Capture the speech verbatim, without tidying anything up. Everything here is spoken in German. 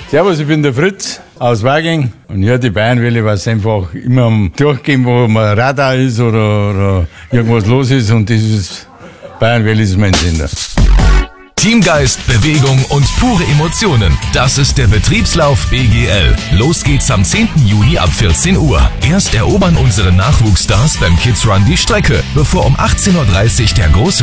Servus, ich bin der Fritz aus Waging und ja, die Bayernwelle, was einfach immer am Durchgehen, wo man Radar ist oder, oder irgendwas los ist und das ist, Bayernwelle ist mein Sender. Teamgeist, Bewegung und pure Emotionen. Das ist der Betriebslauf B G L. Los geht's am zehnten Juni ab vierzehn Uhr. Erst erobern unsere Nachwuchsstars beim Kids Run die Strecke, bevor um achtzehn Uhr dreißig der große